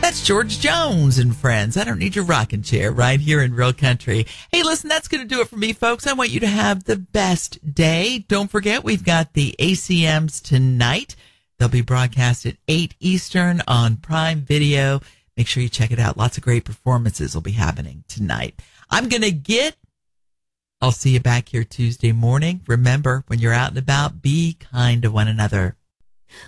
That's George Jones and Friends. I don't need your rocking chair right here in Real Country. Hey, listen, that's going to do it for me, folks. I want you to have the best day. Don't forget, we've got the ACMs tonight. They'll be broadcast at 8 Eastern on Prime Video. Make sure you check it out. Lots of great performances will be happening tonight. I'll see you back here Tuesday morning. Remember, when you're out and about, be kind to one another.